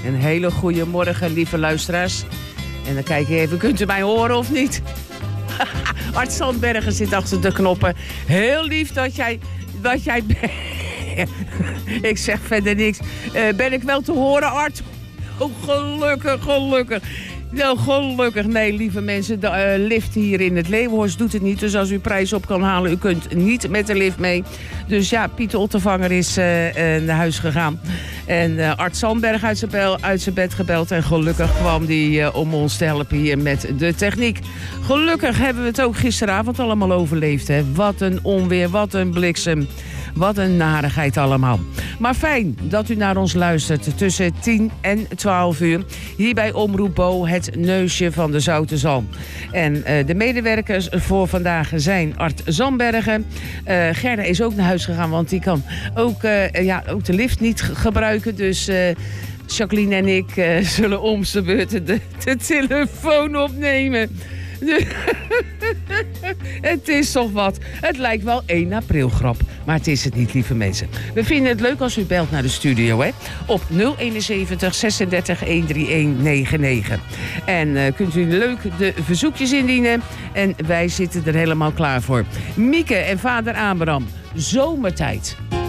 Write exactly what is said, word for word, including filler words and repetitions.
Een hele goede morgen, lieve luisteraars. En dan kijk je even, kunt u mij horen of niet? Art Zandbergen zit achter de knoppen. Heel lief dat jij... Dat jij ik zeg verder niks. Uh, ben ik wel te horen, Art? Oh, gelukkig, gelukkig. Nou, gelukkig. Nee, lieve mensen, de uh, lift hier in het Leeuwenhorst doet het niet. Dus als u prijs op kan halen, u kunt niet met de lift mee. Dus ja, Pieter Ottervanger is uh, uh, naar huis gegaan. En uh, Art Zandberg uit zijn, bel, uit zijn bed gebeld. En gelukkig kwam die uh, om ons te helpen hier met de techniek. Gelukkig hebben we het ook gisteravond allemaal overleefd. Hè. Wat een onweer, wat een bliksem. Wat een narigheid allemaal. Maar fijn dat u naar ons luistert tussen tien en twaalf uur. Hier bij Omroep Bo, het neusje van de Zoute Zalm. En uh, de medewerkers voor vandaag zijn Art Zandbergen. Uh, Gerda is ook naar huis gegaan, want die kan ook, uh, ja, ook de lift niet g- gebruiken. Dus uh, Jacqueline en ik uh, zullen om z'n beurt de, de telefoon opnemen. Het is toch wat. Het lijkt wel één aprilgrap. Maar het is het niet, lieve mensen. We vinden het leuk als u belt naar de studio, hè? Op nul eenenzeventig zesendertig honderdeenennegentig negenennegentig. En uh, kunt u leuk de verzoekjes indienen. En wij zitten er helemaal klaar voor. Mieke en vader Abraham. Zomertijd.